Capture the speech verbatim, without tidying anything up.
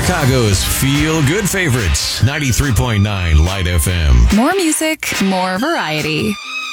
Chicago's feel-good favorites, ninety-three point nine Light F M. More music, more variety.